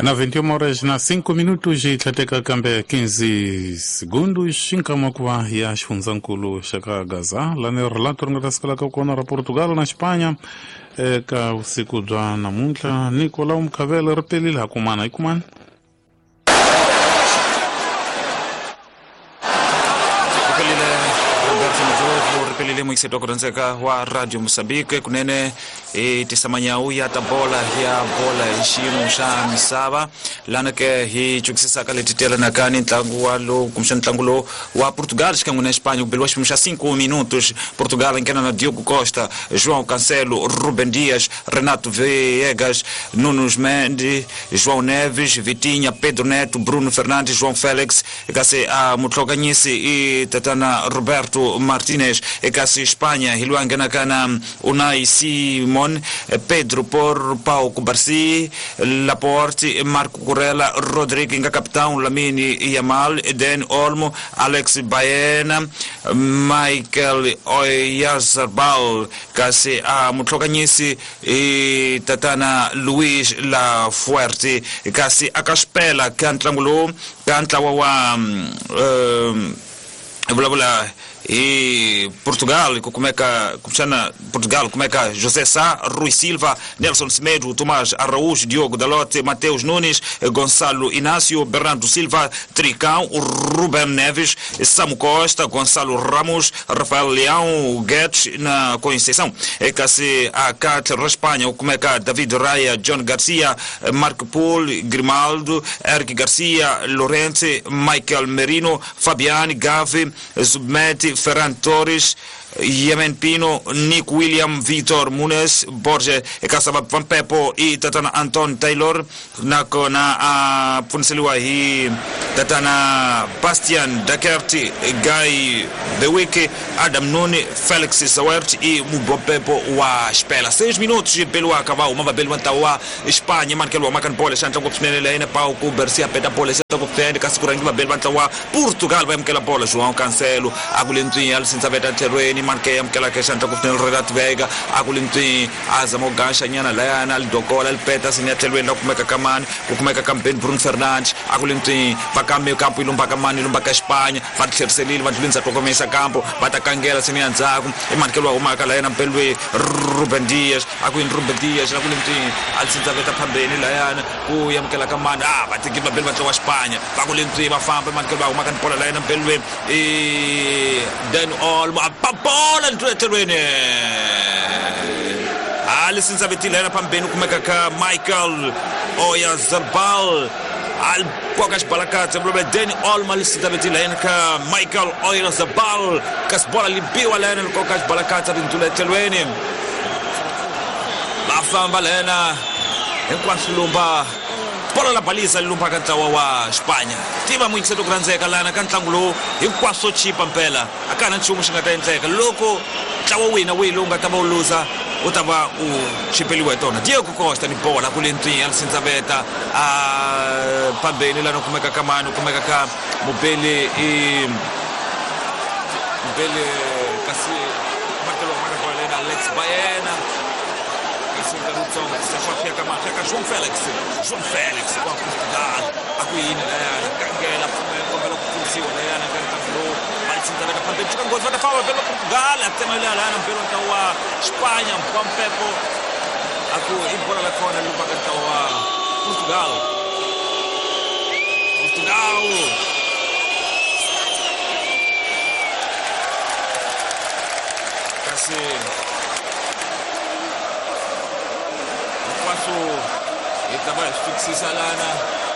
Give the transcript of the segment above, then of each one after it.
Na 21 horas na 5 minutos itateka kambe 15 segundos shinkama kwa ya shfunzankulu shaka Gaza lane relator ngataskala ka kona ra Portugal na Espanha ka usiku dwa na muntla Nicolau Mkavele repelile hakumana ikuman repelile mwiseto kutanzeka wa Radio Mozambique kunene tisamanya uya tabola ya bola ishimu sha misaba lanake hi chukisisa kaletitela na kani ntangu walo kumshan ntangulo wa Portugal shikangu na Espanha ubelwa shimusha 5 minutos Portugal nkena na Diogo Costa, João Cancelo, Ruben Dias, Renato Viegas, Nuno Mendes, João Neves, Vitinha, Pedro Neto, Bruno Fernandes, João Félix kase a mutloganyisi i tatana Roberto Martinez kasi Espanha hiluangana kana Unai Simon, Pedro por Pau Kubarsi, Laporte, Marco Corella, Rodrigo nga capitão, Lamine Yamal, Eden Olmo, Alex Baena, Michael Oyarzabal kasi a mutloganyisi i tatana Luis La Fuerte kasi akaspela kantrangulo kantlawa wa bula e Portugal kumeka kumchana Portugal kumeka José Sá, Rui Silva, Nelson Semedo, Tomás Araújo, Diogo Dalot, Mateus Nunes, Gonçalo Inácio, Bernardo Silva, Tricão, Ruben Neves, Samu Costa, Gonçalo Ramos, Rafael Leão, Guedes na Conceição kasi a Cátia Espanha kumeka David Raya, John Garcia, Marco Paul, Grimaldo, Eric Garcia, Lorente, Michael Merino, Fabiani, Gavi, Submeti, Ferran Torres, Yemen Pino, Nick William, Vitor Munes, Borge Kasaba Van Pepo i tatana Anton Taylor nako na punseliwa hi tatana Bastian Dakerti, Guy Beweke, Adam Nune, Felix Sawert i Mubopepo wa Spela 6 minutos pelo acabou uma belo tawa Espanha man kelo makan pole chanta ko pnele ina pau ku Bercia peda pole chanta ko pnele kasikurangi belo tawa Portugal vai mkela pole João Cancelo agulentin al sinsabeta terreni manke mkela ke chanta ko pnele Renato Veiga agulentin azamo gansha nyana lana al dokola al peta sinya telwenda kumeka kamani kumeka kampen Bruno Fernandes agulentin vakame campo ilumba kamani ilumba ka Espanha va tercelil va linza to começa campo bata kangela sinya nzaku imankelo umaka lana pelwe Ruben Dias akuin Ruben Dias agulentin al sinsabeta pambeni lana ku yamkela kamani batikiba belwa to Espanha agulentin va famba mankelo umaka pola lana pelwe then all papola terrene Alisson Sabetilena pambeni kumeka ka Michael Oyarzabal al poucas balacas problema Dani Olmo Alisson Sabetilena ka Michael Oyarzabal kas bola libiu alena poucas balacas dentro telwene la famba lena enquanto lumba bola la baliza lumba kantawa wa Espanha tima muito cedo granzeka lana kantangulo enquanto chipa mpela akana nchumu shingatenteka loko tawa wina wilunga tabuluza utava chipeliwe tona Diogo Costa ni bola kulentin al sinsabeta pambeni lano kumeka kamano kumeka ka mobele mobele kasi makelo makapolena Alex Baena isso garoto se chafia kama chaka João Félix kwa Portugal akuina kangela kumela kufunziwa lana kantangulo sinzabeta pambeni chika ngozi vata fawa pelo Portugal atema ile alana pelo tawa Espanha Juan Pepo aku impola la kona lupa kantawa Portugal kasi passo itaba fixisa lana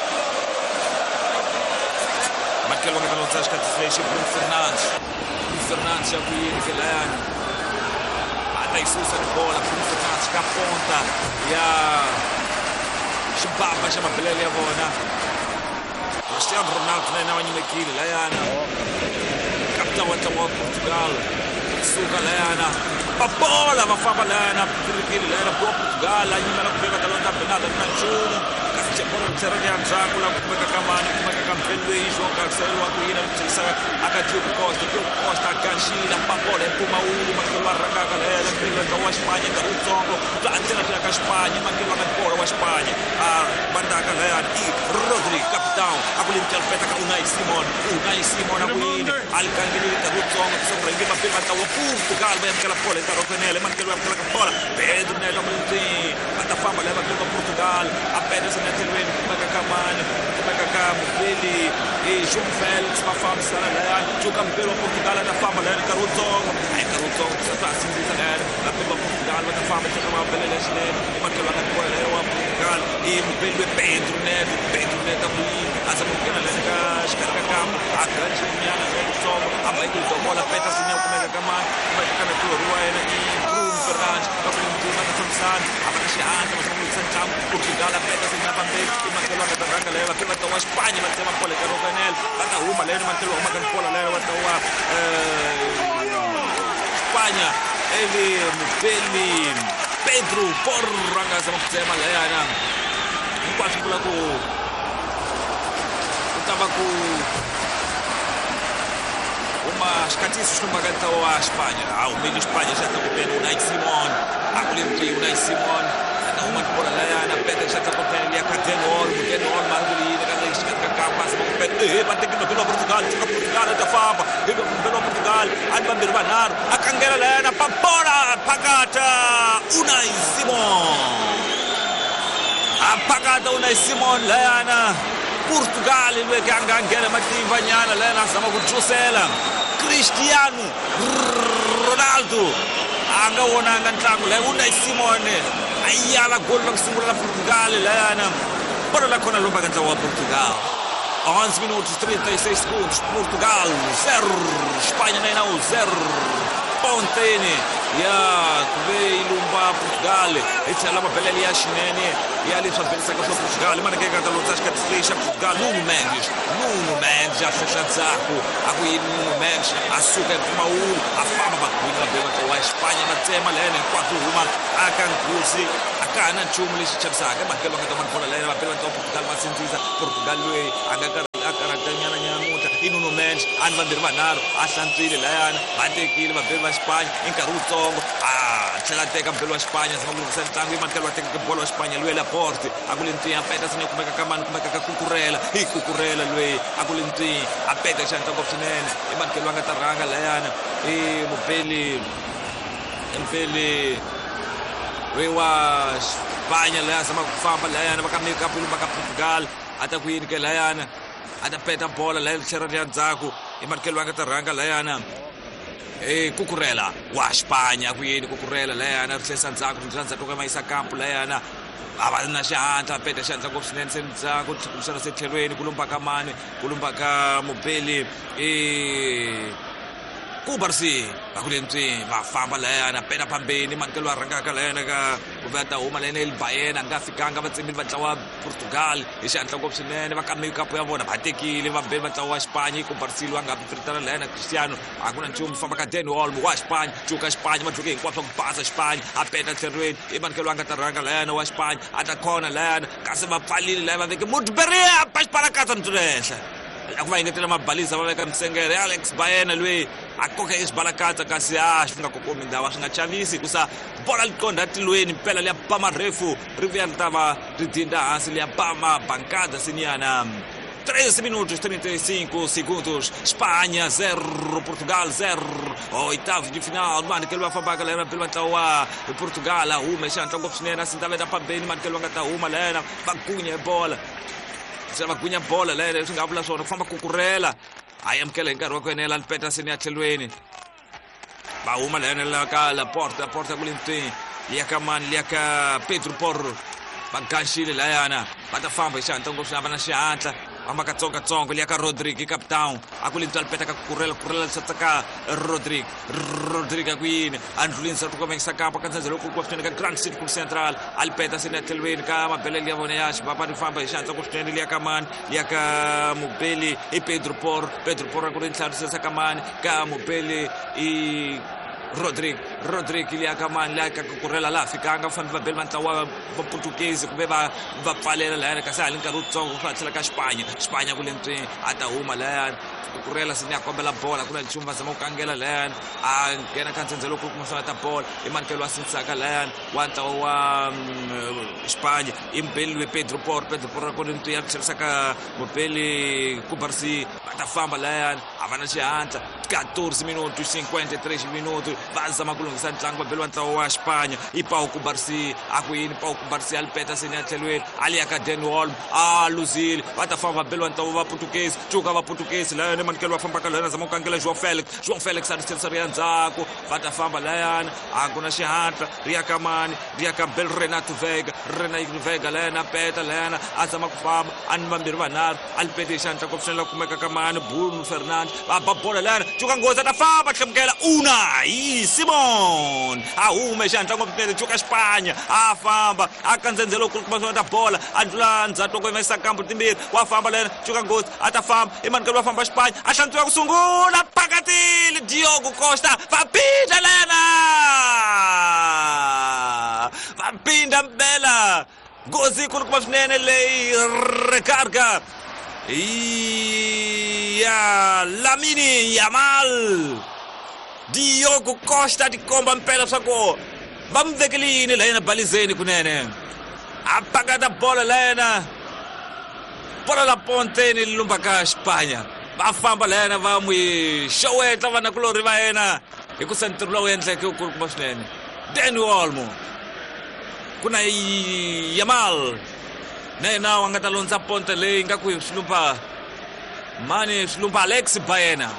Marcelo que não tasca de frente Bruno Fernandes já foi ele velano até isso de bola Bruno Fernandes com a ponta e a chibaba chama Pelé Avona Cristiano Ronaldo na nyuma kile Laiana capitão de Portugal suka Laiana a bola va fa Laiana kile Laiana Portugal la nyuma na kubeba talonta penada na chuno kasi bola tsarani anzaku la kumeka kamani kumeka kampendo João Cancelo akuina mtisa akatiuko Costa kanshila pabola empuma makelo arranca galera pelo da Espanha da Utongo plantela pela Espanha makelo na bola wa Espanha banda ranga leyana i Rodri capitão akulimti alpeta ka Unai Simon akwini alkangilita rutsongo kusonga ngima pema tawa Portugal bayamkela pole tarokenele mankelo yamkela bola Pedro Neto akulimti atafamba leva pela Portugal apenas netelweni kumeka kamani kumeka kamubili e João Félix mafamba sana leyana jukampelo Portugal atafamba leyana karutsongo karutsongo sasinziza leyana lapela Portugal atafamba chakama belele shinene mankelo akapola lewa Portugal e mubili Pedro Neto akwini azamukela leyana shikaka kambo agrande nyana karutsongo abaiki bola peta sinya kumeka kamani kumeka kana tuwa ena e Bruno Fernandes akulimti makasamsan abakashianda masamulitsantam Portugal apeta sinya pambe imakelo akataranga lewa kila tawa Espanha matema pole karokanel ata uma leyana mankelo makanpola lewa tawa Espanha ele mubeli Pedro Porranga samukutema leyana enquanto pula ku tabaku uma escatiços no maganta ou a Espanha ao meio Espanha já está com o Unai Simon akulimti Unai Simon uma por lá na pedra já está com ele a Catenor margulina cada esquerda capaz de pedir bate que no Portugal joga Portugal da fama e no Portugal anda birbanar a cangueira lá na pampora pagata Unai Simon apagada Unai Simon lá na Portugal ele que angangela mativa nyana lena sama kuchosela Cristiano Ronaldo angawona ngantlangu le Unai Simon ayala gol lokusungula Portugal lena bora la kona lomba kanta wa Portugal 11 minutos 36 segundos Portugal 0 Espanha nem 0 Pontene ya kubei lumba Portugal etsala mabeleli ya shinene ya lisa pensa ka Portugal mana ke kata lutas ka tsisha Portugal Nuno Mendes já fecha zako akuyi Nuno Mendes asuka kumaulu afama bakuina bema kwa Espanha matema lene kwa tuhuma akankusi akana chumuli chapsaka makelo kata manfola lene mapelo to Portugal masinziza Portugal we akaratanyana nyamuta Nuno Mendes anvandirvanaro ahlantile layana batekile mabema Espanha inkarutsongo tselateka mpelo wa Espanha samulungisa ntlangu imankelo ateka mpelo wa Espanha lwe Laporte akulinti apeta sine kumeka kamani kumeka kakukurela ikukurela lwe akulinti apeta chanta kopsinene imankelo angataranga layana mupeli we wa Espanha layana sama kufamba layana bakameka pulu baka Portugal atakuinike layana atapeta bola layana cherania nzaku imankelo angataranga layana Cucurella wa Espanha kuyini Cucurella leyana hlesa ndzako ndlandza toka mayisa kampu leyana abana xihantla peta xandla ngopfu swinene se ndzako kumisana sethelweni kulumba ka mani kulumba ka mubeli kubarsi bakulenti vafamba leyana peta phambeni mankelo arhangaka leyana ka kuveta huma leyana elibayena nga fikanga vatsembeli vatlawa Portugal hi xihatla ngopfu swinene vakameki kapu ya vona vatekile vambeli vatlawa wa Espanha kubarsile va nga fritana leyana Cristiano a ku na nchumu famba ka Dani Olmo wa Espanha juka Espanha majuke hinkwaswo ku basa Espanha a peta tlerweni i mankelo a nga ta rhanga leyana wa Espanha a ta khona leyana kasi va pfalile laya va veke Mudberia paxipalakatsa ntulenhla aku va yingetela mabaliza va veka misengere Alex Baena lweyi a koka exbalakatsa kasi swi nga kokomi ndhawu swi nga chavisi kusa bola liqonda tilweni mpela liya ba marefu ri vuya ri ta va ri dinda hansi liya ba mabankada sinyana 13 minutos 35 segundos Espanha 0 Portugal 0 oitavos de final mano que ele vai fambaka lena pelo ntlawa Portugal a uma xantla ngopfu swinene asintaveta pambeni mano que ele nga ta huma lena bagunya bola vagunya bola lena swi nga vula swona ku famba Cucurella ayamkela hi nkarhi wa ku enela lipeta sini ya tlhelweni va huma lena la Laporte kulintini liya ka mani liya ka Pedro Porro va ganxile layana va ta famba hi xihantla ngopfu va na xihatla famba katsongokatsongo liya ka Rodrigo capitão a ku lintwa lipeta ka Cucurella lisatsa ka Rodrigo a ku yini a ndlulisa ri komekisa kampa ka ntshandzelo loko swinene ka Grand Circle Central a lipeta sini ya tlhelweni ka mabeleli ya vona ya xivapa ri famba hi xihatla ngopfu swinene liya ka mani liya ka mubeli i Pedro Porro a ku ri ntlharisisa ka mani ka mubeli i Rodrigo Rodrigo liakamani laka kukurela la fikanga fambi va beli va portuguese kumbe va pfalela lana kasi hali nkarhi utsongo ku tlhela ka Spanya kule ntini ata huma lana kukurela sinya kombela bola kuna chumba zama ukangela lana a nghena ka ntsenzelo ku kuma ta bola imankelo wa sinsaka lana wanta wa Spanya imbelwe Pedro Porro kule ntini ya tlherisaka mobeli kubarsi batafamba lana avana xihatla 14 minutos 53 minutos vazama kulungisa ntlangu va beli va ntlawa wa Spanya ipau kubarsi akwini pau kubarsi alipeta senya tlhelweni ali aka Dan Olmo luzile vatafamba va beli va ntlawa va Portuguese cuka va Portuguese lana manikelo va famba ka lana zama ukangela João Felix a tlherisa ri ya ndzhaku vatafamba layana a ku na xihatla riyakamani riyakambel Renato Veiga lana peta lana a zama ku famba a ni vambirhi vanharhu alipeta hi xantla ko pfuxela kumeka ka mani Bruno Fernandes va ba bola lana cuka ngozi ta famba tlhemukela Unai Simon a hume xantla ngopfu cuka Spanya a famba a kandzenzelo ku kuma ta bola a ndlula ndzhato ko emesa kampo timbirhi wa famba lana cuka ngozi a ta famba emanikelo va famba Spanya a hlantswiwa ku sungula pakatile Diogo Costa va pinda lana va pinda mbela ngozi ku kuma swinene leyi recarga ya Lamine Yamal Diogo Costa ti komba mpela swa ku va mi vekelini lena balizeni kunene a pakata bola lena bola la ponteni lumba ka Spanya va famba lena va n'wi xowetla vanakulori va yena hi ku sentiro lowu endleke ku kuma swinene Dan Olmo ku na Yamal na yena wa nga ta londza ponte leyi nga ku swilumba Alex Baena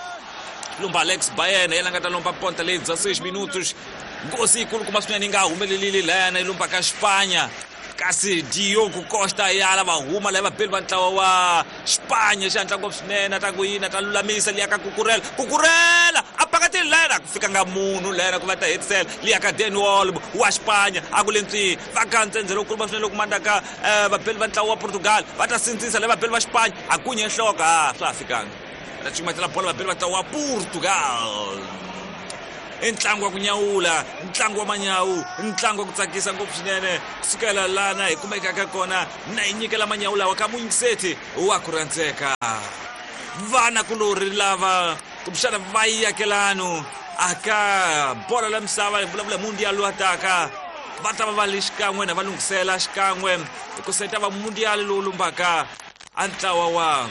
yena nga ta lomba ponte leyi 16 minutos ngozi ikulu kuma swinene nga humelelile lana ilumba ka Spanya kasi Diogo Costa yala va huma lava beli va ntlawa wa Spanya xantla ngopfu swinene ta ku yina ta lulamisa liya ka kukurela a pakatile lena ku fika nga munhu lena ku va ta hetisela liya ka Dan Olmo wa Spanya a ku le ntsini va ka ntsenzelo ku va swinene loko mandaka va beli va ntlawa wa Portugal va ta sindzisa lava beli va Spanya a kunye nhloko swa fikanga va ta cukumetela bola va beli va ntlawa wa Portugal ntlangu wa ku nyawula ntlangu wa manyawu ntlangu wa ku tsakisa ngopfu swinene kusukela lana hi kumekaka kona na hi nyikela manyawu lawa ka munyingiseti wa ku rhandzeka vanakulori lava kumbexana va yakelano aka bola la misava hi vulavula mundial lowu ataka va ta va le xikan'we na va lunghisela xikan'we hi ku seta va mundial lowu lumbaka a ntlawa wa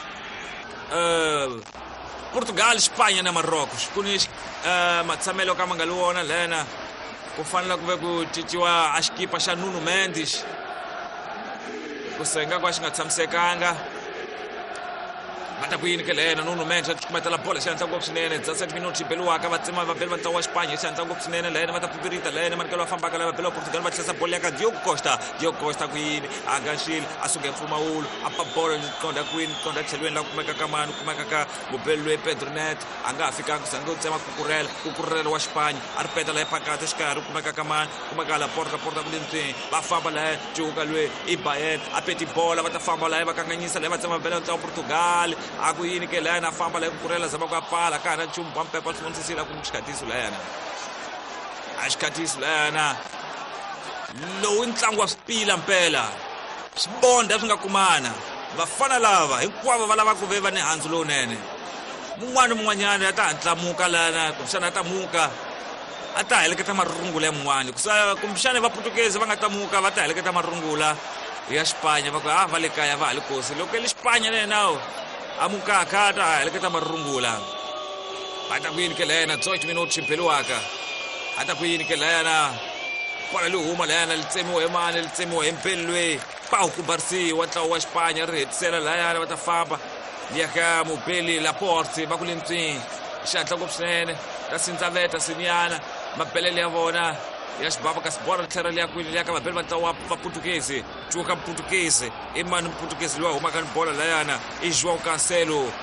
Portugal, Spanya na Marrocos ku ni matsamelo ka ma nga wona lena ku fanele ku ve ku ciciwa a xikipa xa Nuno Mendes ku senga kwa xi nga tshamisekanga va ta ku yini ke lena Nuno Mendes a cukumetela bola xi hatla ngopfu swinene 17 minutos beliwaka vatsema va beli va ntlawa wa Spanya xi hatla ngopfu swinene lena va ta pipirita lena manikelo va fambaka lava beli wa Portugal va tlherisa bola ya ka Diogo Costa ku yini a ganxile a suka empfumawulo a pa bola qonda kwini qonda tlhelweni la kumeka ka mani kumeka ka mobeli loyi Pedro Neto a nga ha fikanga ku zange u tsema kukurela wa Spanya a ri peta la epakati xikarhi kumeka ka mani kumeka la porta ku le ntsini va famba laha cuka loyi i Baena a peti bola va ta famba laha va kanganyisa laha va tsema va beli wa ntlawa wa Portugal a ku yini ke lana a famba laha kukurela zama ku apala ka ha na nchumu bampepa swi vonisisile ku xikhatisi lana a xikhatisi lana lowu ntlangu wa swipila mpela swibonda swi nga kumana vafana lava hinkwavo va lava ku veva ni handzu lowunene mun'wanyana a ta hatlamuka lana kumbexana a ta muka a ta heleketa marungula ya mun'wana kumbexana va Portuguese va nga ta muka va ta heleketa marungula ya Spanya va ku va le kaya va ha le kosi loko le Spanya nenawo a mukaka ta heleketa marungula va ta ku yini ke lena 18 minutos xibeliwaka a ta ku yini ke lena bola li huma layana li tsemiwa hi mani li tsemiwa hi mpelwe pau kubarsi wa ntlawa wa Spanya ri hetisela layana va ta famba liya ka mobeli Laporte va ku le ntsini xihantla ngopfu swinene ta sindzaveta sinyana mabelele ya vona ya xibaba kasi bola ri tlhela liya kwini liya ka mabeli va ntlawa va Portuguese cuka Portuguese i mani Portuguese loyi a humaka ni bola layana i João Cancelo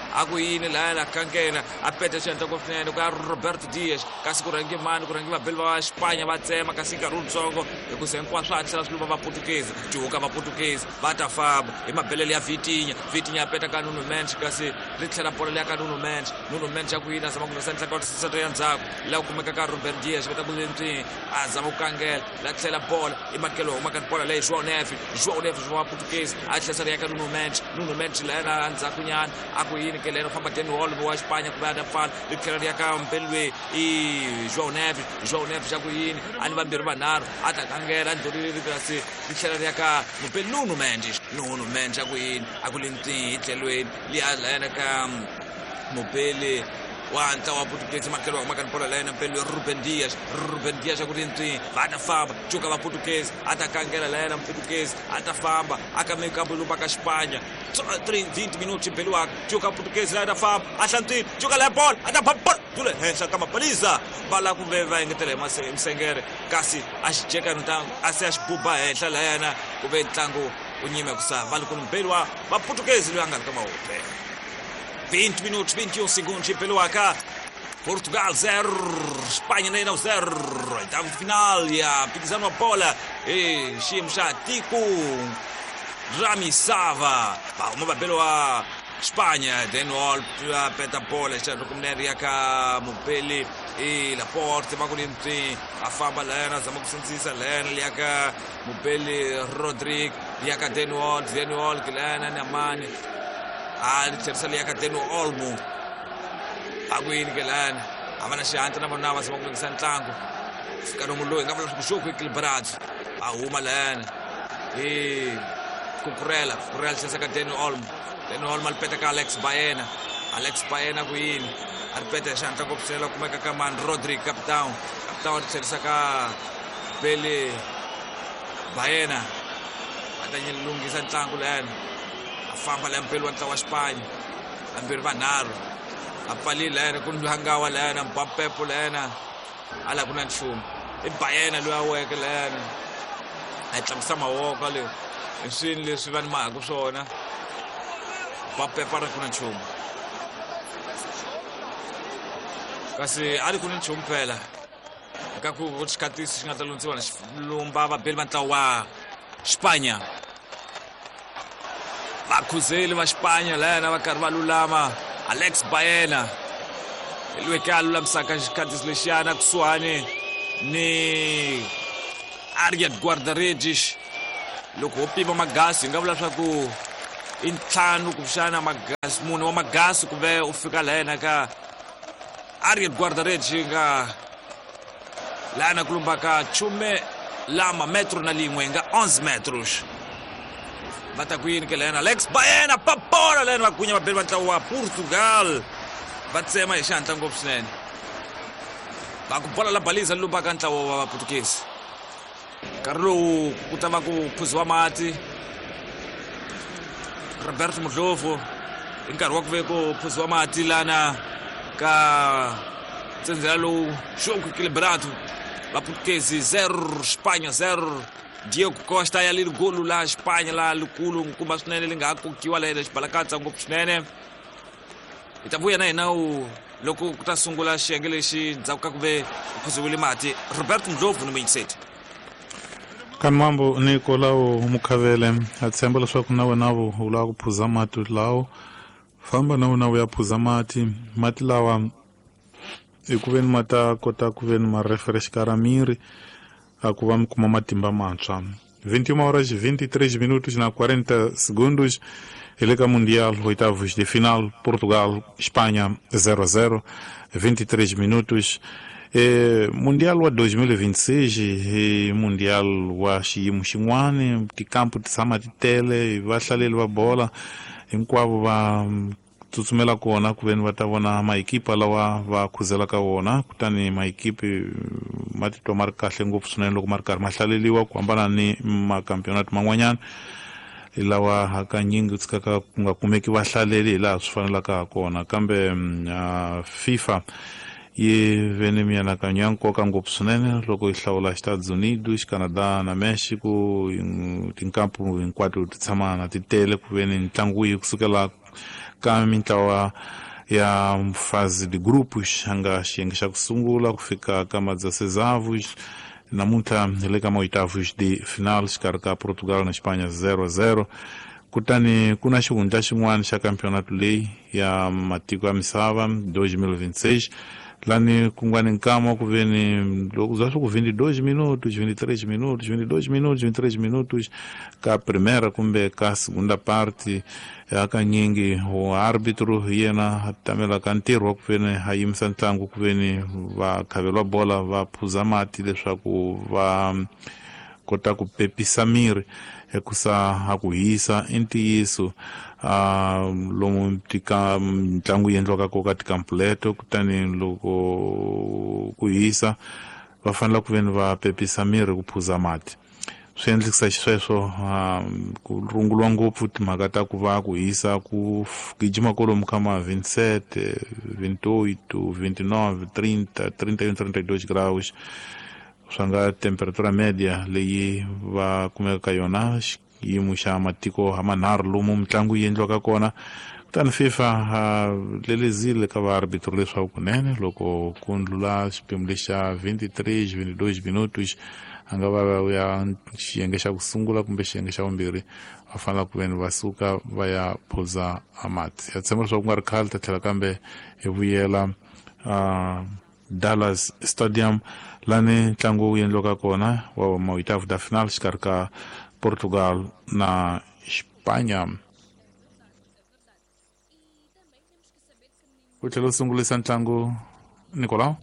akuyini lana kankena apeta xenta ngopfunene ku ya Roberto Dias kasi ku rhangi mani ku rhangi vabeli va Xipanya va tsema kasi nkarhi wutsongo hikuza hinkwaswo a tlhela swi luva vaportuguese cuka vaportuguese va ta famba hi mabelele ya Vitinha apeta ka Nuno Mendes kasi ri tlhela bola leya ka Nuno Mendes ya kuyini a zama ku ngesa ntlhaka wa tisesete ya ndzhaku laha ku kumeka ka Ruben Dias veta ku lentini a zama ku kangela la tlhela bola i makelo huma ka bola leyi João Neves va vaportuguese a tlhela ya ka Nuno Mendes lena ndzhaku nyana a kuyini ke lena famba Dani Olmo wa Xipanya ku va da pfala ri tlhela ri ya ka mpelwe i João Neves ya kuyini a ni vambirhi vanharhu a ta kangela ndlulile kasi ri tlhela ri ya ka mupeli Nuno Mendes ya kuyini a ku lentini hi tlhelweni liya lena ka mupeli wa ntlawa wa Portuguese makelo huma ka bola lena mpelwe Ruben Dias ya ku lentini va ta famba cuka va Portuguese a ta kangela lena Portuguese a ta famba a ka mekambo lupa ka Xipanya 20 minutos mpelwe waka cuka Portuguese la ta famba a hlantini cuka la bola a ta bola tule henhla ka mapalisa va la ku ve va engetela hi msengere kasi a xi jeka ntlangu a se a xi buba henhla la yena ku ve ntlangu u nyime ku sava va loko mpelwe wa va Portuguese loyi a nga ri ka mahope 20 minutos 21 segundos mpelwe waka Portugal 0 Espanha nem não 0 oitavo final ya mpikizano wa bola xiyimo xa tiko Rami Sava uma babelo wa Espanha Dani Olmo apeta bola xa rokumneri ya ka mupeli Laporte va ku lentini a famba lena zama ku sindzisa lena liya ka mupeli Rodrigo liya ka Dani Olmo ke lena ni amani a li tlherisa liya ka Dani Olmo a kuyini ke lana a va na xihatla na vona va zama ku lungisa ntlangu fika nomu loyi nga vula swa ku xo ku equilibrado a huma lana Cucurella tlherisa ka Dani Olmo a li peta ka Alex Baena kuyini a ri peta hi xihatla ngopfu la kumeka ka mani Rodrigo capitão a ri tlherisa ka Pele Baena a ta lungisa ntlangu lena a famba la mpeli wa ntlawa wa Xipanya vambirhi vanharhu a pfalile lena ku langawa lena Mbapepo lena a la ku na nchumu i Baena loyi a weke lena a yi tlakusa mavoko leyi hi swilo leswi va ni mahaku swona Mbapepo a ri ku na nchumu kasi a ri ku na nchumu phela eka ku xikhatisi xi nga ta lundzisiwa na lumba vabeli va ntlawa wa Xipanya vakhuzeli va Xipanya lena va karhi va lulama Alex Baena loyi ke a lulamisaka xikhatisi lexiyana kusuhani ni Ariad Guardaredis loko ho pima magasi hi nga vula swa ku i ntlhanu kumbexana magasi mune wa magasi ku ve u fika lena ka Ariad Guardaredis nga lana ku lumbaka chume lama metro na lin'we nga 11 metros va ta ku yini ke lena Alex Baena papola lena va kunya vabeli va ntlawa wa Portugal va tsema hi xihatla ngopfu swinene va ku bola la baliza lumbaka ntlawa wa Portuguese nkarhi lowu ku ta va ku phuziwa mati Roberto Mudlovu hi nkarhi wa ku ve ku phuziwa mati lana ka ntsenzela lowu xoku equilibrado va Portuguese 0 Xipanya 0 Diego Costa ya liri golu la Xipanya la likulu nkumba swinene li nga ha kokiwa lena xibalakatsa ngopfu swinene hi ta vuya na hina loko ku ta sungula xiyenge lexi ndzhaku ka ku ve ku phuziwile mati Roberto Mudlovu ni muyingiseti Kanmambo Nicolau Mukavele a tshemba leswaku na wenavo u lava ku phuza mati lawo famba na wena u ya phuza mati lawa hi ku veni ma ta kota ku veni ma refresh ka miri a ku va mi kuma matimba mantshwa 21 horas 23 minutos na 40 segundos hi le ka mundial oitavos de final Portugal Espanha 0-0 23 minutos mundial wa 2026 mundial wa xiyimo xin'wana tikampu ti tshama ti tele vahlaleli va bola hinkwavo va tsutsumela kona ku veni va ta vona maekipa lawa va khuzelaka wona kutani maekipi ma titwa ma ri kahle ngopfu swinene loko ma ri karhi ma hlaleliwa ku hambana ni makampionato man'wanyana lawa hakanyingi tsikaka ku nga kumeki vahlaleli hi laha swi fanelaka kona kambe FIFA yi veni mianakanyo ya nkoka ngopfu swinene loko yi hlawula Estados Unidos Canada na Mexico tinkampu hinkwato ti tshama na ti tele ku veni ntlangu yi kusukela kama mintawa ya fase de grupos anga xengesha kusungula kufika kama 16 avos na muita ele kama 8avos de final xkarka Portugal na Espanha 0-0 kutani kuna xigunda xin'wana xa campeonato lei ya matiko ya misava 2026 lani kungwani nkama kuveni zaso kuvindi 2 minutos 23 minutos 22 minutos 23 minutos ka primeira kumbe ka segunda parte aka nyingi o árbitro yena tamela kantirwa kuveni hayimisa ntlangu kuveni va khavelwa bola va phuza mati leswaku va kota ku pepisa miri ekusa hakuhisa intiyiso lomu tika ntlangu yendlwaka koka tikampuleto kutani loko ku hisa va fanele ku veni va pepisa miri ku phuza mati swi endlisa xisweswo ku rungulwa ngopfu timhaka ta ku va ku hisa ku gijima kolomu kama 27 28 29 30 31 32 graus swa nga temperatura media leyi va kumeka yona xiyimo xa matiko hamanharhu lomu mitlangu yi endliwaka kona kutani FIFA lelezile ka vaarbitro leswaku kunene loko ku ndlula xiphemu lexa 22 minutos a nga va ya xiyenge xa ku sungula kumbe xiyenge xa vumbirhi va fanele ku veni va suka va ya phuza amati ya tshemba leswaku ku nga ri khale ta tlhela kambe hi vuyela Dallas Stadium lani ntlangu wu endliwaka kona wa ma-8 da final xikarhi ka Portugal na Espanha. Ku tlhela u sungulisa ntlangu Nicolau.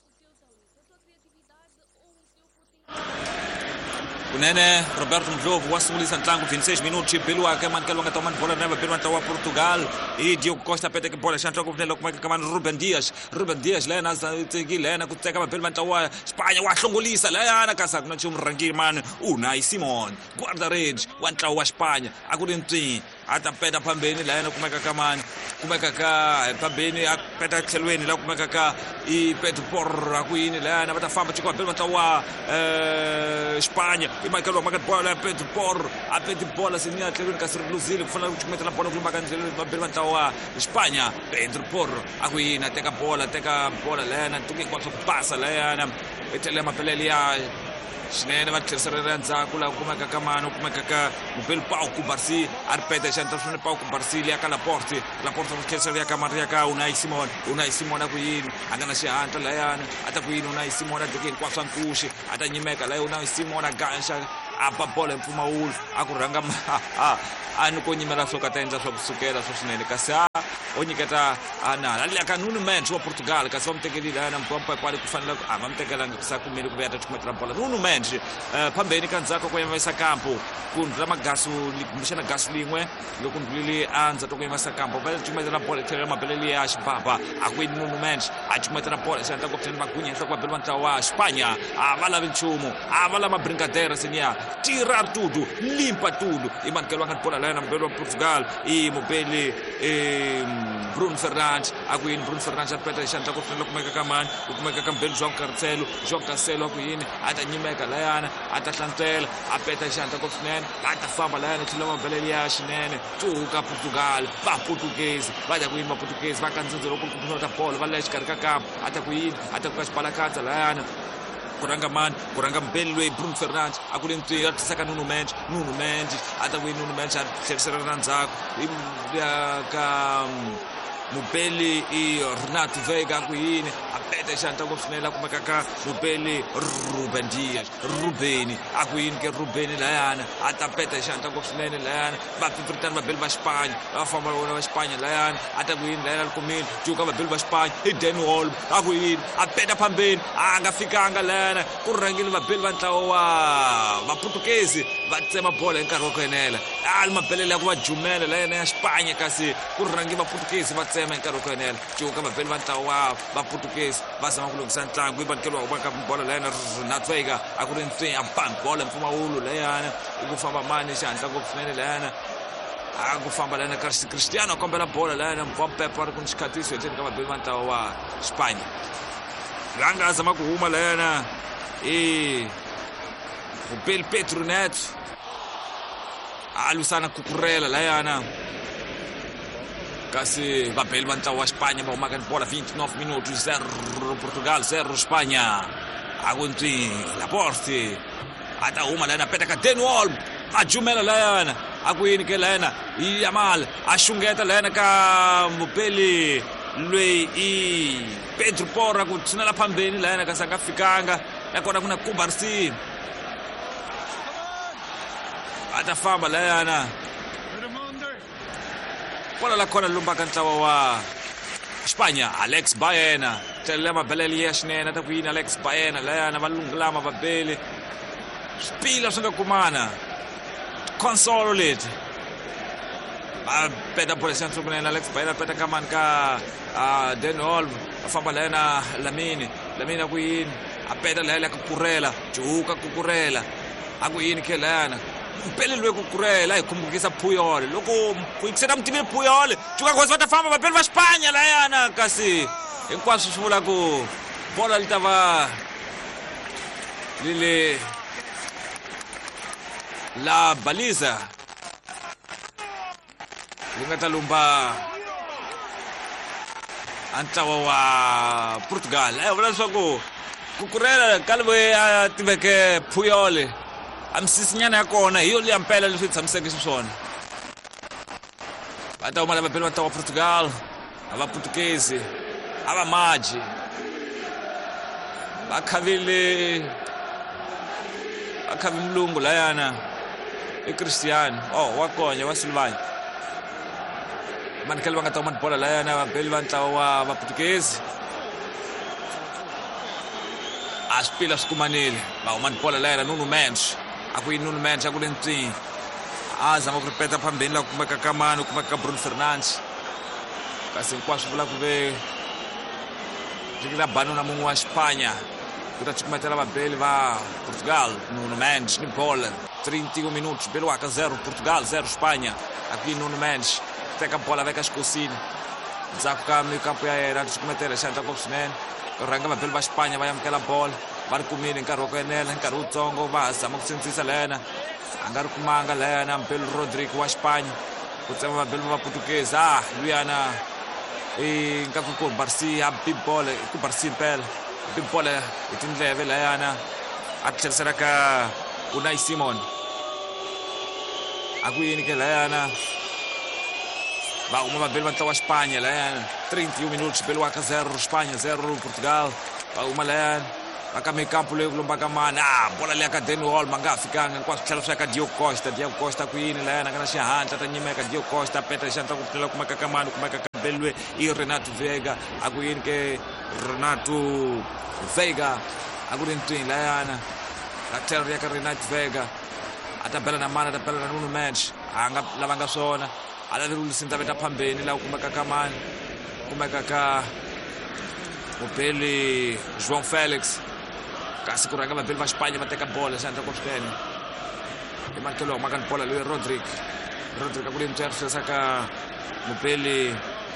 Kunene Roberto Mdlovu wasungulisa ntlangu 26 minutos pelo aka mankelo nga tomani bola neva pelo anta wa Portugal e Diogo Costa pete ke bola xantwa ku vnelo kuma ka man Ruben Dias lena tsegi lena ku tseka pelo anta wa Espanha wa hlongolisa lena kasa kuna chumrangi man Unai Simon guarda rede wa ntlawa wa Espanha akurinti ata peta phambeni lena kuma ka man kuma ka phambeni apeta tselweni la kuma ka I Pedro Porro akuini lena bata famba chiko pelo anta wa Espanha e Michael Romagat bola Pedro Porro a Pedro bola senia tlelweni ka sirluzile kufuna ukuchumeta la bola kulumba kanjelo mabirmanta wa Espanha Pedro Porro akuina teka bola lena tuki kwa kupasa lena etele mapeleli ya Snene va tlherisela ndzhaku la kumeka ka mano kumeka ka Mupel Pau Kubarsi arpeta xanta swone Pau Kubarsi le ka Laporte va tlherisela ka Maria ka Unai Simon akuyini angana xihatla layana ata kuyini Unai Simon atekeni kwa swankuxi ata nyimeka la Unai Simon agansha apa bola Mpfumawulo akurhanga ani ko nyimela swo ka ta endla swa kusukela swo swinene kasi o nyiketa ana ali aka Nuno Mendes wa Portugal kasi va mutekeli lana mpompa kwali kufanele va mutekelanga kusakumile ku ya ta chumetela bola Nuno Mendes phambeni ka ndzhaku ku yimisa kampo ku ndla magasu mishana gasu lin'we loko ndlili anza to ku yimisa kampo va chumetela bola tlhela mabeleli ya xibaba akuyini Nuno Mendes a chumetela bola xanta ku pfeni magunya hla ku bela vantla wa Espanha a va lavi nchumu a va lama brincadeira senia tirar tudo limpa tudo e mankelo nga bola lana mbelo Portugal e mobeli Bruno Fernandes akuini Bruno Fernandes apeta xanta ku pfeni kumeka ka mani kumeka ka mbelo João Cancelo akuini ata nyimeka layana ata hlantela apeta xanta ku pfeni ata famba layana tlhela mabeleli ya xinene tuka Portugal va portuguese va ya kuini portuguese va kandzindze loko ku pfunota bola va le xikarhi ka kampo ata kuyini ata ku ka xipalakatsa layana kuranga mbeli loyi Bruno Fernandes akule mtwi atisaka Nuno Mendes ata kuyini Nuno Mendes tlherisela na ndzhaku ka Mupeli e Renato Veiga akuyini apeta xanta ku pfunela kumeka ka Mupeli Ruben Dias akuyini ke Ruben layana ata peta xanta ku pfunela layana va pipritana va beli va Espanha va famba vona va Espanha layana ata kuyini layana kumini juka va beli va Espanha e Dani Olmo akuyini apeta phambeni anga fikanga layana ku rhangile va beli va ntlawa va Portuguese va tsema bola nkarhi wa ku enela ali mabelele ya ku va jumela layana ya Espanha kasi ku rhangi va Portuguese va tsema nkarhi wa ku enela juka va beli va ntlawa va Portuguese va zama ku lunghisa ntlangu ibankeliwa ka bola layana Renato Veiga a ku ri ntwi a bang bola Mpfumawulo layana i ku famba mani xihantla ngopfu swinene layana a ku famba layana Cristiano a kombela bola layana Mvampepa a ri ku ni xikhatisi etlheni ka vabeli va ntlawa wa Espanha langa a zama ku huma layana Mupeli Pedro Neto a lwisana Cucurella layana kasi vabeli va ntlawa wa Espanha va humaka ni bola 29 minutos 0 Portugal 0 Espanha akuntwi Laporte ata huma lana peta ka Dani Olmo ajumela lana akwini ke lana Yamal ashungeta lana ka Mupeli lwe I Pedro Porro kutsinela phambeni lana kasakafikanga nakona kuna Kubarsi atafamba lana bola la khona lumbaka ntlawa wa Espanha Alex Baena telema beleli ya swinene atakwini Alex Baena lana valungulama vabeli swipila swi nga kumana console leti peta polisi kunene Alex Baena peta kamani ka Dani Olmo afamba lana Lamine akuyini apeta lela kukurela juka kukurela akuyini ke lana mpeli lwe kukurela ayikhumbukisa Puyol loko kuyikisela mtivi Puyol juka ngozi va ta famba vapeli va Espanha layana kasi hinkwaswo swi vula ku bola li ta va lile la baliza li nga ta lumba antlawa wa Portugal vula leswaku kukurela kalwe a tiveke Puyol amsisinyana ya kona hiyo liya mpela leswi tshamiseke xiswona va ta huma lava vapeli va ntlawa wa Portugal ava Portuguese ava maji va khavile mulungu layana I Cristiano wa konya wa Silvani manikele va nga ta huma ni bola layana vapeli va ntlawa wa Portuguese a swipila swi kumanile va huma ni bola layana Nuno Mendes akuyini Nuno Mendes akule ntini a zama ku ripeta phambeni la ku kumeka ka mani ku kumeka ka Bruno Fernandes kasi hinkwaswo vula ku ve rikila banuna mun'we wa Espanha ku ta cukumetela vabeli va Portugal Nuno Mendes ni bola 31 minutos beliwaka 0 Portugal 0 Espanha akuyini Nuno Mendes teka bola veka xikosini ndzhaku ka mikapu ya yena ticukumetela xandla ngopfu swinene rhanga vabeli va Espanha va yamukela bola va ri kumile nkarhi wa ku enela nkarhi wutsongo va zama ku sindzisa lena a nga ri kumanga lena mpelu Rodrigo wa Espanha ku tsema vabeli va Portuguese luyana nga ku Kubarsi a big ball ku Barsi mpela big ball hi tindleve leyana a tlherisela ka Unai Simon a ku yini ke leyana va huma vabeli va ntlawa wa Espanha leyana 31 minutos beliwaka 0 Espanha 0 Portugal va huma leyana va ka mikampu leyi ku lombaka mani bola liya ka Dani Olmo a nga fikanga hinkwaswo tlhela swi ya ka Diogo Costa ku yini leyana ka na xihatla ta nyimeka Diogo Costa peta xandla ku pfulela kumeka ka mani kumeka ka belwe I Renato Veiga a ku yini ke Renato Veiga a ku ri ntwini leyana la tlhelo ri ya ka Renato Veiga a ta bela na mani a ta bela na Nuno Mendes a nga lavanga swona a lavi ku lisindza veta phambeni laha ku kumeka ka mani kumeka ka mupeli João Felix kasi ku rhanga vabeli va Espanha va teka bola xandla ko swinene I manikelo wa humaka ni bola loyi Rodrigo a ku ri ntwi ya tlherisela ka mupeli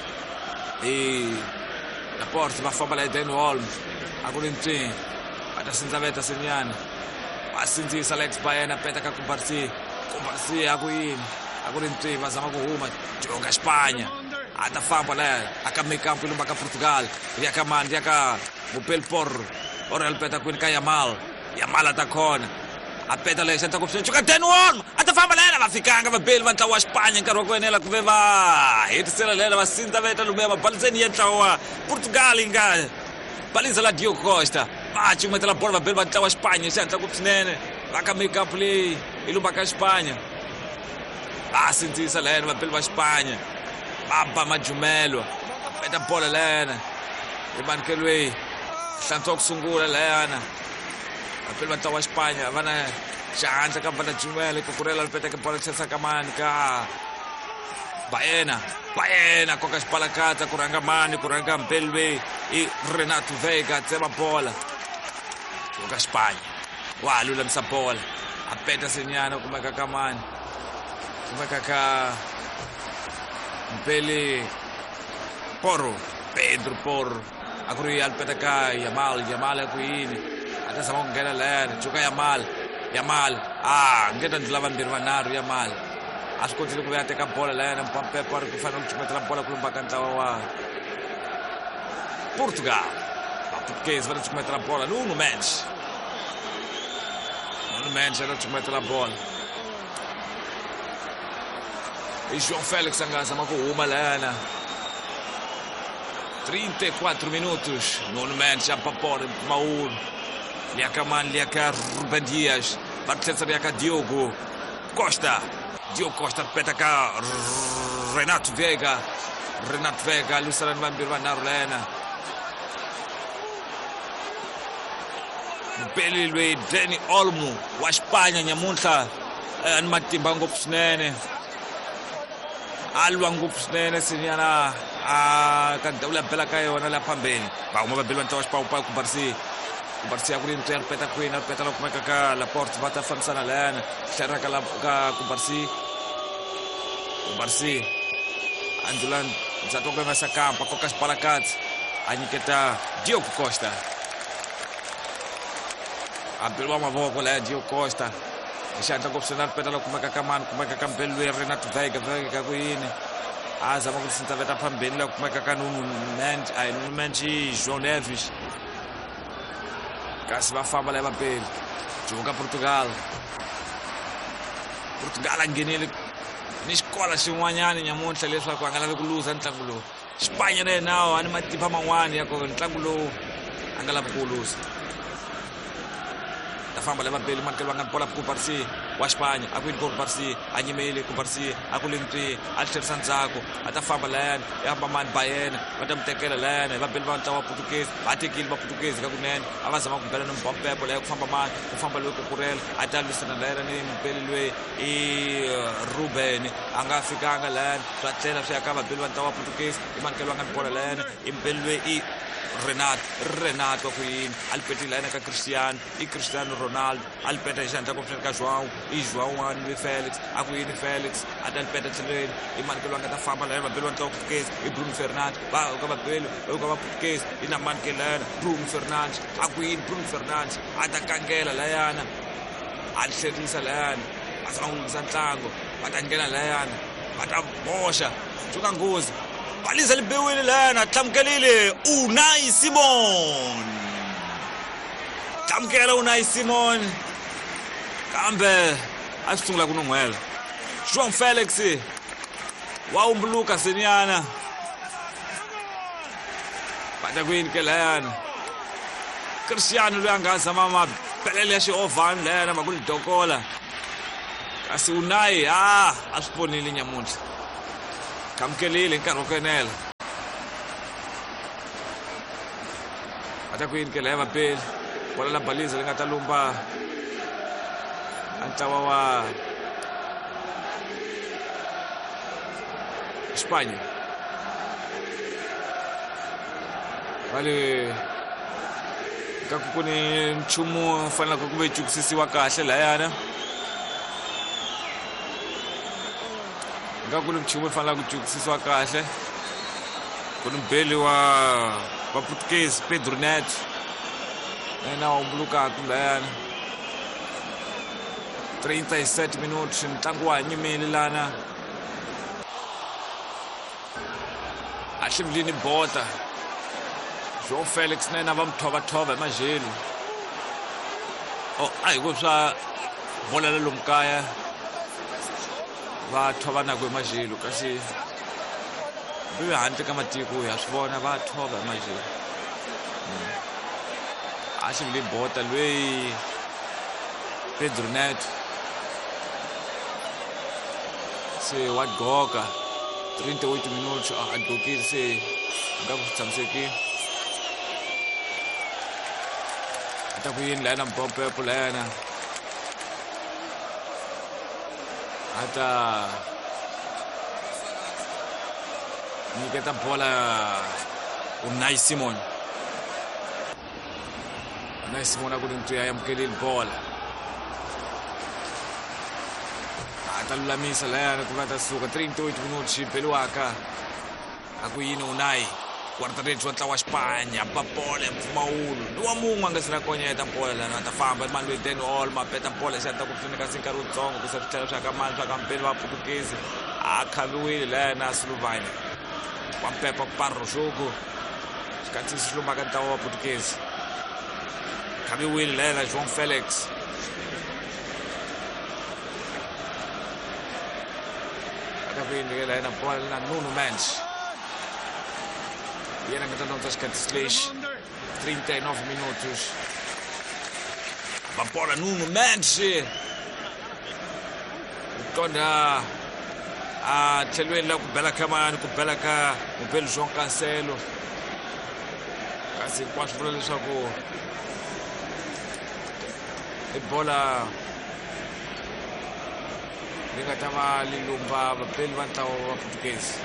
Laporte va famba la Dani Olmo a ku ri ntwi va ta sindza veta senyana va sindzisa Alex Baena peta ka Kubarsi a ku yini a ku ri ntwi va zama ku huma jonga Espanha a ta famba la a ka mikampu lumba ka Portugal ri ya ka mani ri ya ka mupeli Porro ora peta kwini ka Yamal ata khona a peta lexi a ta ku ka Dani Olmo a ta famba lena va fikanga vabeli va ntlawa wa Espanha nkarhi wa ku enela ku ve va hetisela lena va sindza veta lumeya mabalizeni ya ntlawa wa Portugal yi nga baliza la Diogo Costa va cukumetela bola vabeli va ntlawa wa Espanha xandla ku swinene va ka mikampu leyi yi lumbaka Espanha va sindzisa lena vabeli va Espanha va ba majumelo va peta bola lena emanikelweni hlantswa ku sungula leyana vapeli va ntlawa wa Espanha va na xihatla ka va na jumela kukurela lipeteke bola tlherisa ka mani ka Baena koka xipalakatsa ku rhanga mani ku rhanga mpeli I Renato Veiga tsema bola koka Espanha wa ha lulamisa bola a peta senyana kumeka ka mani kumeka ka mpeli Pedro Porro a ku ri alipeta ka Yamal a ku yini a ta zama ku nghena lena juka Yamal ngeta ndzi lava mbirhi vanharhu Yamal a swi kotile ku ve a teka bola layana mpampepo a ri ku fanele ku cumetela bola ku lumba ka ntlawa wa Portugal. Vaportuguese va le cumetela bola Nuno Mendes era cumetela bola e João Félix a nga zama ku huma layana 34 minutos. Nuno Mendes já papora Mauro liaka man liaka Ruben Dias parteza liaka Diogo Costa repete cá Renato Veiga Luciano Mambirwa Narulena mpeli lwe Dani Olmo wa Espanha nyamuntlha ani matimba ngopfu swinene alwa ngopfu swinene sinyana ka ndhawu leyi bela ka yona laha phambeni van'we va beli va ntlawa wa xipawupawu kubarsi ya ku ri ntwe ya ripeta kwini ripeta loko kumeka ka Laporte va ta fambisana layana hlerha ka kubarsi Andulan ndzhaku ka ngasa kampa koka xipalakatsi a nyiketa Diogo Costa a beliwa mavoko laya Diogo Costa hi xandla ngopfu swinene ripeta loko kumeka ka mani kumeka ka mbeli lweyi Renato Veiga ka ku yini a zama ku sinta veta phambeni la kumeka ka Nuno Mendes João Neves kasi va famba laya vapeli jogo ka Portugal a nghenile ni xikola xin'wanyana nyamuntlha leswaku a nga lavi ku luza ntlangu lowu Xipanya na yenawo a ni matimba man'wani ya ku ntlangu lowu a nga lavi ku luza ta famba laya vapeli manikeli va nga bola kubarsi wa Xipanya a ku yini kubarsi a nyimile kubarsi a ku lentwi a tlherisa ndzhaku a ta famba layana ya hamba mani Bayern va ta mi tekela layana vapeli va ntlawa wa Portuguese va tekile va Portuguese ka kunene a va zama ku bela ni mpampepo laya ku famba mani ku famba loyi kukurela a ta lwisana layana ni mpeli loyi i Ruben a nga fikanga layana swa tlela swi ya ka vapeli va ntlawa wa Portuguese i manikeli va nga ni bola layana i mpeli loyi i Renato ku yini a lipetile layana ka Cristiano Ronaldo a lipeta hi xandla ngopfu ka João wani Felix a ku yini Felix a ta lipeta tlhelweni i manikeli va nga ta famba layana vapeli va ntlawa wa Portuguese i Bruno Fernandes ka vapeli ka va Portuguese i na manikeli layana Bruno Fernandes a ku yini Bruno Fernandes a ta kangela layana a hlerisa layana a zama ku lunghisa ntlangu va ta nghena layana va ta boxa suka nghozi baliza libiwile layana tlamukelile Unai Simon tlamukela Unai Simon kambe a swi sungula ku nuhwela João Felix wa umbuluka senyana va ta ku yini ke layana Cristiano loyi a nga zama mabelele ya xiovhani layana ma ku lidokola kasi Unai a swi ponile nyamuntlha kamkelile nkarhi wa ku enela va ta ku yini ke laya vapeli bola la baliza li nga ta lumba a ntlawa wa Espanya vale ka ku ni nchumu faneleke ku ve jukisisiwa kahle layana ku ni nchumu faneleke ku jukisisiwa kahle ku ni mbeli wa Portuguese Pedro Neto yena wa umbulukaka layana 37 minutos ntlangu wa nyimile lana a hlivulini bota João Felix na yena va muthovathova hi majelu a hi ku swa bola la lomu kaya va thovanaka hi majelu kasi loyi handle ka matiko ya swi vona va thova hi majelu a hlivuli bota loyi Pedro Neto se wa goka 38 minutos a gokile se nga ku tshamiseki ata ku yini lana mpompepo lana ata nyiketa bola Unai Simon aku ri ntwi ya amukeleli bola ata lulamisa layana ku nga ta suka 38 minutos xibeliwaka a ku yini Unai guardareggio ntlawa wa Spagna papole mpfumawulo ni wa mun'we a nga si na konyeta mpole lana a ta famba mani loyi Dani Olmo a peta mpole xi ta ku pfuneka si nkarhi wutsongo ku sa switlhelo swa ka mani swa kampeni va Portuguese a khaviwile lana a Silvani wa Pepa Parrojogo xikhathi xi lumbaka ntlawa wa Portuguese khaviwile lana João Felix akavindike lana mpole na Nuno Mendes yena nga ta lança xikhathi lexi 39 minutos a bola Nuno Mendes kona a tlhelweni la ku bela ka mani ku bela ka mupeli João Cancelo kasi hinkwaswo vula leswaku i bola li nga ta va li lumba vapeli va ntlawa wa Portuguese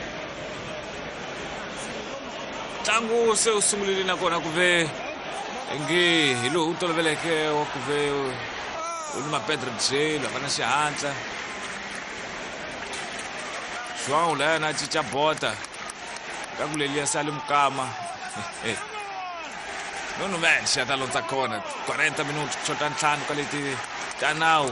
ntlangu se u sungulile nakona ku ve nge hi lowu u toloveleke wa ku ve u ni Pedro J lava na xihatla João laya na cica bota ka ku leliya Sali Mukama Nuno Mendes a ta lonza kona 40 minuti ku xota ntlhanu ka leti ta nawu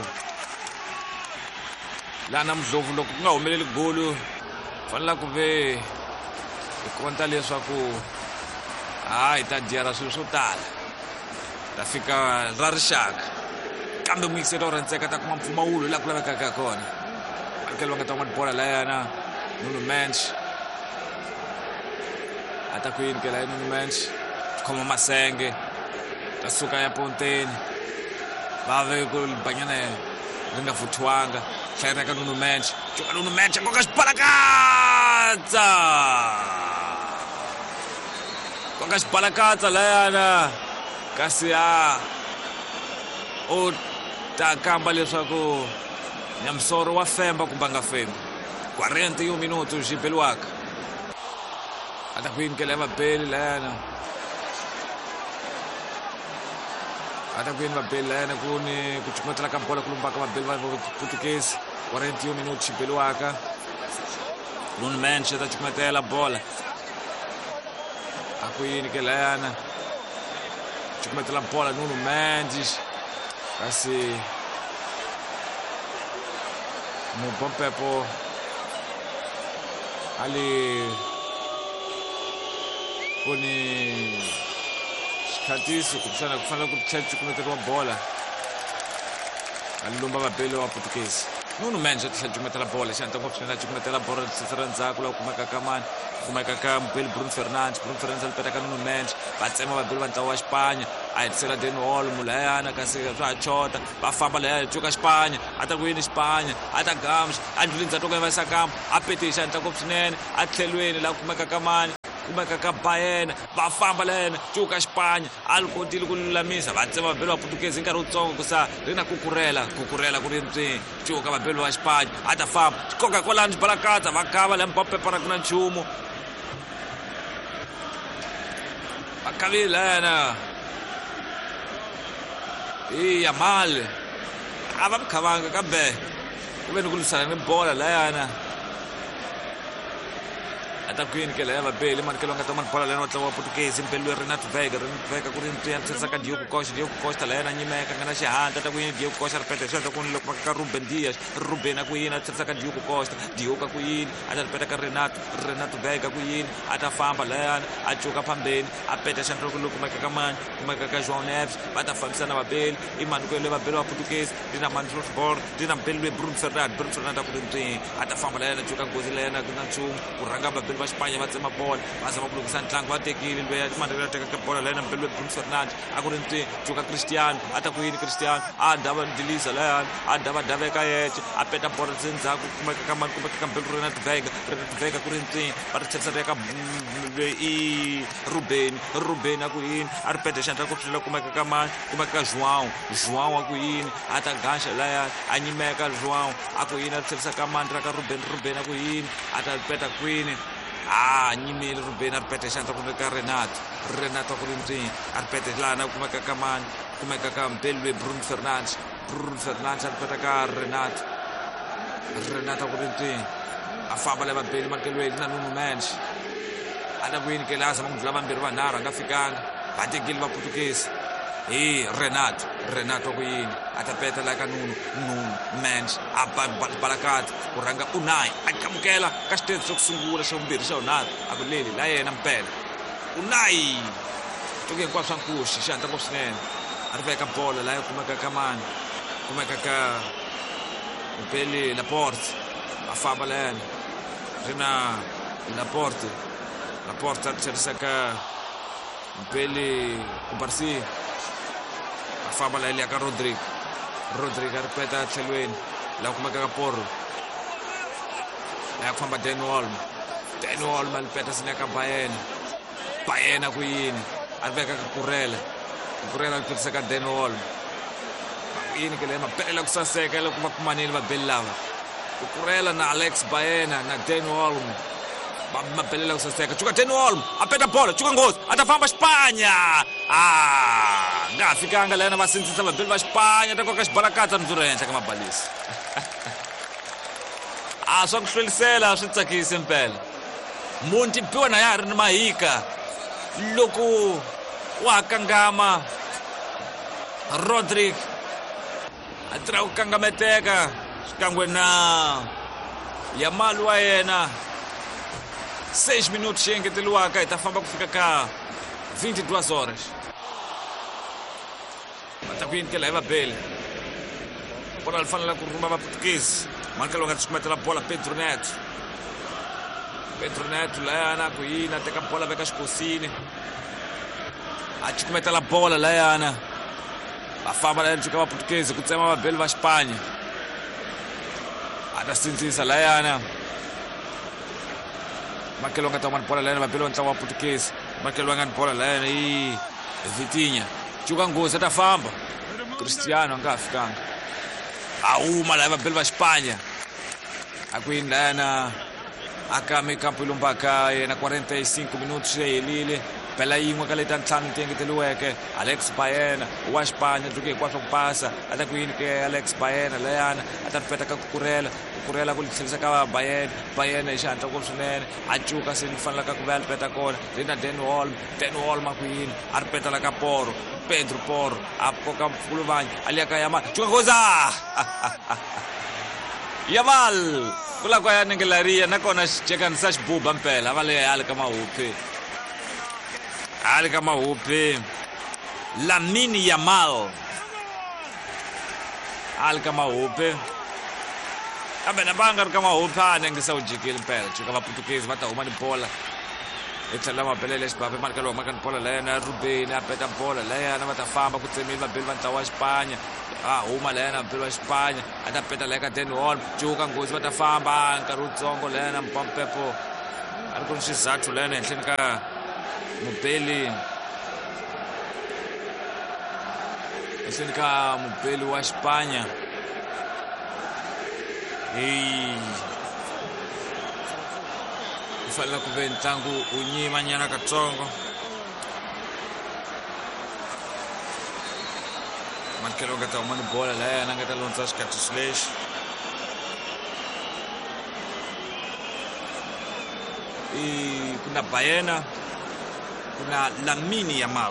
lana Mdlovu loko ku nga humeleli golu fanela ku ve hi konta leswaku hi ta dyera swilo swo tala ta fika ra rixaka kambe muyiseri wa rhandzeka ta kuma mpfumawulo laha ku lavekaka kona vankeli va nga ta n'wana bola layana Nuno Mendes a ta ku yini ke laya Nuno Mendes khoma masenge ta suka ya ponteni va ve ku banyana ri nga futhiwanga hlayela ka Nuno Mendes cuka Nuno Mendes koka xibalakatsa koka xibalakatsa layana kasi u ta kamba leswaku Nyamsoro wa femba kumbe a nga fembi 41 minutos xi beliwaka a ta ku yini ke laya vabeli layana a ta ku yini vabeli layana ku ni ku cukumetela ka bola ku lumbaka vabeli va Portuguese 41 minutos xi beliwaka Nuno Mendes a ta cukumetela bola a ku yini ke layana cukumetela bola Nuno Mendes kasi Mupompepo ali kuni xikhatisi kumbexana ku fanele ku tlhela cukumeteriwa bola ali lomba vabeli wa Portuguese Nuno Mendes a tlhela cukumetela bola xanta ngopfu swinene a cukumetela bola ra ndzhaku laha kumekaka mani kumekaka mupeli Bruno Fernandes ali petaka Nuno Mendes va tsema vabeli va ntlawa wa Xipanya a hetisela Dani Olmo layana kasi swa ha chota va famba laya cuka Xipanya a ta ku yini Xipanya a ta gamxa a ndlwini ndzhaku ka yivasa kampo a petixa ntla ngopfu swinene a tlhelweni laha kumekaka mani kumekaka Bayern va famba layana cuka Xipanya a li kotile ku lulamisa va tsema vabeli va Portuguese hi nkarhi wutsongo kusa ri na kukurela ku ri ntswini cuka vabeli va Xipanya a ta famba xikoka kwalani xibalakatsa va kava laya Mbapepe ra ku na nchumu va kavile layana Yamal a va mukhavanga kambe ku ve ni ku lwisana ni bola layana a ta ku yini ke laya vabeli manikelo nga ta mani bola layana wa ntlawa wa Portuguese mpeli Renato Veiga ku ri ntwi ya tlherisaka Diogo Costa layana nyimeka nga na xihatla ta ku yini Diogo Costa ri peta xo ta ku ni loko ka Ruben Dias Ruben a ku yini a tlherisaka Diogo Costa a ku yini a ta ri peta ka Renato Veiga ku yini a ta famba layana a cuka phambeni a peta xantlo ku kumekaka mani kumekaka João Neves va ta fambisana vabeli i mani kwele vabeli wa Portuguese ri na mani Rosborn ri na mpeli loyi Bruno Fernandes a ku ri ntwini a ta famba layana cuka ngozi layana ku na nchumu ku rhanga vabeli va Xipanya va tsema bola va zama ku lungisa ntlangu va tekile loyi mani ri tekaka bola layana mpeli loyi Bruno Fernandes a ku ri ntwini cuka Cristiano a ta ku yini Cristiano a ndava ndilisa layana a daveka yexe a peta bola ndzhaku kumekaka mani kumekaka mpeli Renato Veiga ku ri ntwini va ri tlherisela eka i Ruben a ku yini a ri peta xantla ngopfu swinene kumekaka mani kumekaka João a ku yini a ta gaxa layana a nyimeka João a ku yini a ri tlherisaka mani ra ka Ruben a ku yini a ta peta kwini nyimile Ruben a ri peta xantla kumeka Renato a ku ri ntwini a ri peta lana kumekaka mani kumekaka mpeli loyi Bruno Fernandes a ri peta ka Renato a ku ri ntwini a famba laya vabeli makelweni na Nuno Mendes atakwini ke laza mangudlula vambirhi vanharhu nga fikanga va tekile va Portuguese hi Renato kuyini atapeta la ka Nuno Mendes balakati ku rhanga Unai a kamukela ka xiteji xo sungula xa vumbirhi xa vunharhu a ku leli la yena mpela Unai tuke hinkwaswo swa nkuxi xi handla ngopfu swinene a ri veka bola la ya kumeka ka mani kumeka ka mpeli Laporte a famba la yena ri na Laporte a tlherisa ka mpeli Kubarsi a famba la ya ka Rodrigo a ripeta tlhelweni la kumeka ka Porro la ya ku famba Dani Olmo a ripeta sine ka Baena kuyini a veka ka Kurela a ripetisa ka Dani Olmo kuyini ke le mapelela ku saseka loko va kumanile vabeli lava Kurela na Alex Baena na Dani Olmo mapelela ku saseka chuka Dani Olmo a peta bola chuka nghozi a ta famba Xipanya nga fikanga lena va sindzisa vabeli va Xipanya ta koka xibalakatsa rindzuro henhla ka mabalisi swa ku hlwelisela swi tsakisi mpela munhu tibiwa na ya ha ri ni mahika loko wa kangama Rodrigo a tirha ku kangameteka xikan'we na Yamal wa yena 6 minutos xi engeteliwaka hi ta famba ku fika ka 22 horas va ta ku yinikela hi vabeli bola li fanele ku rhumba va Portuguese malika lowu nga tisukumetela bola Pedro Neto layana ku yini a teka bola veka xikosini a cukumetela bola layana va famba la yena va Portuguese ku tsema vabeli va Xipanya a ta sindzisa layana makelo nga ta umani bola layana vabeli va ntlawa wa Portuguese makelo nga ni bola layana hi Vitinha cuka nghozi a ta famba Cristiano a nga ha fikanga a huma la vabeli va Xipanya a kwini layana a kame kampo yi lombaka yena 45 minutos xi helile pela yin'we ka leti ta ntlhanu ti engeteliweke Alex Baena wa Xipanya tuke hinkwaswo ku pasa a ta ku yini ke Alex Baena layana a ta ripeta ka Kurela ku tlherisa ka Baena hi xihatla ngopfu swinene a cuka se ni fanelaka ku va ya ripeta kona ri na Dani Olmo a ku yini a ripeta la ka Pedro Porro a koka mpfuluvanyi a liya ka Yamal cuka goza Yamal ku la ku ya nengelariya nakona xijekanisa xibuba mpela va leya hali ka mahupi Lamine Yamal hali ka mahupi kambe na va nga ri ka mahupi a nengisa u jikile mpela cuka va Portuguese va ta huma ni bola hi tlhela mabelele exibaba malika lowu humaka ni bola layana Rubeni a peta bola layana va ta famba ku tsemile vabeli va ntlawa wa Xipanya a huma layana vabeli va Xipanya a ta peta laya ka Dani Olmo cuka nghozi va ta famba nkarhi wutsongo layana Mpampepo a ri ku ni xizathu layana henhleni ka mupeli wa Xipanya ku fanele ku ve ntlangu u nyimanyana katsongo malekelo nga ta huma ni bola layana nga ta londzisa xikhathisi lexi ku na Baena ku na Lamine Yamal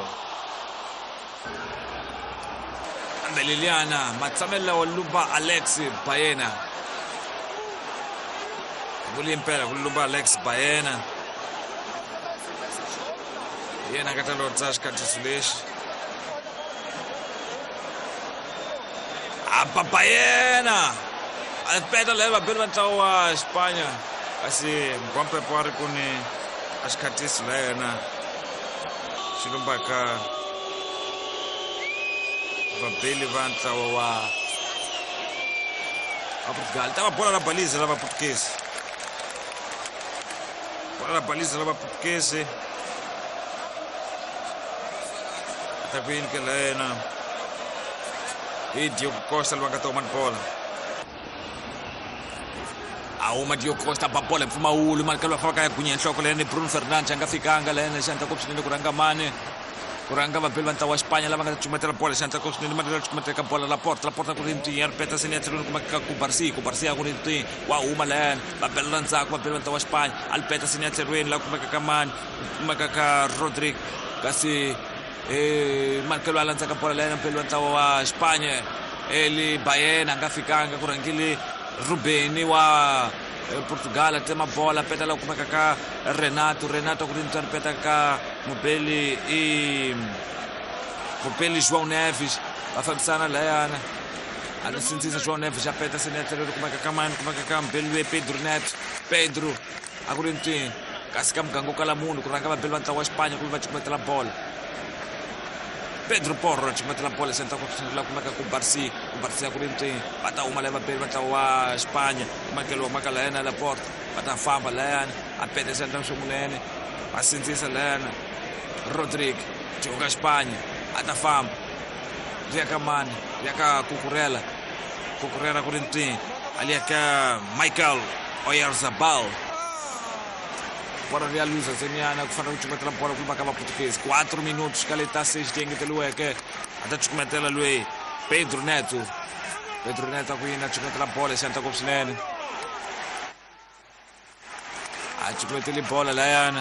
kambe leliyana matsamelo lawa luba Alex Baena vuli impela ku luba Alex Baena yena nga ta londzisa xikhathisi lexi Baena a peta leyi vabeli va ntlawa wa Xipanya kasi Mpampepo a ri ku ni a xikhathisi la yena xi lombaka vabeli va ntlawa wa Portugal ta va bola la baliza lava Portuguese ta ku yini ke la yena hi Diogo Costa lava nga ta huma ni bola a huma Diogo Costa ba bola mpfumawulu malika lava faka ya gunya enhloko layana ni Bruno Fernandes a nga fikanga layana xi handla ku swinene ku rhanga mani kuranga vabeli vantau wa Spanya lava nga cumetela bola xanta ko swinene mali cumeteka bola la porta kurinti ya peta senetelo kumeka ku Barsi kurinti wa huma len vabeli randzaka vabeli vantau wa Spanya alpeta senetelo la kumeka ka mani kumeka ka Rodrigo kasi markelo alandzaka bola lena vabeli vantau wa Spanya eli Baena nga fikanga kurangile Rubeni wa Portugal tema bola peta la kumeka ka Renato kurinti peta ka Mobeli João Neves vafambisana layana anasindzisa João Neves apeta senetelo kumeka ka mani kumeka ka Mbeli Pedro akurinti kasi ka mgangu kala munhu kuranga vabeli vantau wa Spanya kuva cukumetela bola Pedro Porro cukumetela bola senta kusungula kumeka ku Barsi akurinti vatahuma lava vabeli vantau wa Spanya kumakeliwa kumeka layana la porta vatafamba layana apeta senta swimunene vasindzisa layana Rodrigo joka Spanya atafamba riaka mani riaka Cucurella kurinti aliaka Michael Oyarzabal para realiza zeniana kufana kuchumetela bola kulibaka Português 4 minutos kaleta 6 tengetelueke ata chukumetela lui Pedro Neto akuina chukumetela bola senta kopsinene achukumetela bola layana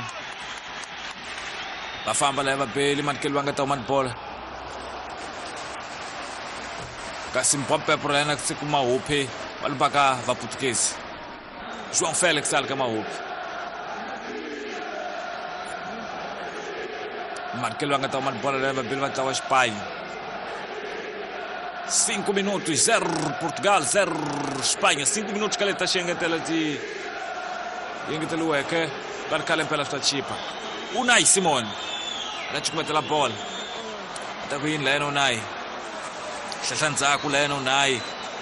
vafamba lava vabeli manikeliwa nga tau mani bola kasi mpompe porolena siku mahupi valibaka vaportuguês João Félix alika mahupi manikeliwa nga tau mani bola lava vabeli vantau wa Espanha 5 minutos 0 Portugal 0 Espanha 5 minutos kaleta xengetela ti yengetelueke kalikale mpela swachipa Unai Simon anachukumetela bola atakuini layena Unai hlahla ndzhaku layena Unai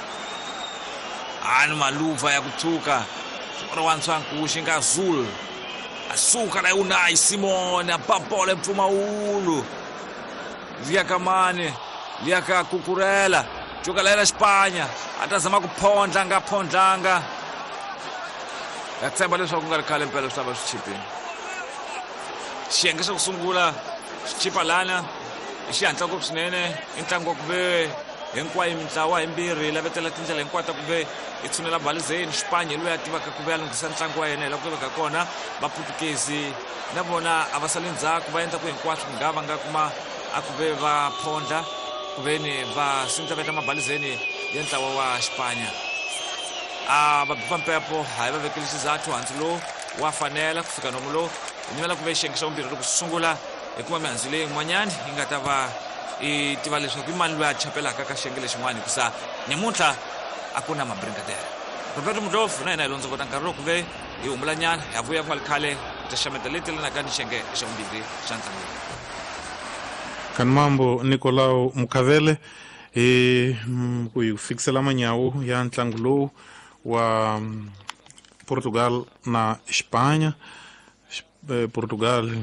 ani maluva ya kuthuka xikora wa ntshwankuxi nga azul asuka la Unai Simon apa bola empfumawulo liaka mani liaka Cucurella joka layena Spanya atazama kuphondla nga phondlanga yakutsemba leswaku nga rikhale mpela swi tava swi chipini xiyenge xa ku sungula xichipa lana i xihatla ngopfu swinene i ntlangu wa ku ve hinkwayo mitlawa himbirhi lavetela tindlela hinkwato ta ku ve i tshunela balizeni Xipanya loyi a tivaka ku ve a lunghisa ntlangu wa yena hi la ku veka kona vaportugezi na vona a va sali ndzhaku va endla ku hinkwaswo ku nga va nga kuma a ku ve va phondla ku veni va sindza veta mabalizeni ya ntlawa wa Xipanya vapampepo hayi va vekele xizathu hansi lowu wa fanela ku fika nomu lowu hi nyimela ku ve xiyenge xa vumbirhi loko swi sungula hi kuma mihandzu leyi yin'wanyani yi nga ta va i tiva leswaku i mani loyi a chapelaka ka xiyenge lexin'wana hikusa nyamuntlha a ku na mabringadera Roberto Mudolfo na hina hi londza kota nkarhi lowu ku ve hi humulanyana hi vuya ku nga likhale ta xameta leti lenaka ni xiyenge xa vumbirhi xa ntlangu kan mambo Nicolau Mukavele ku hi fikisela manyawu ya ntlangu lowu wa Portugal na Espanha. Portugal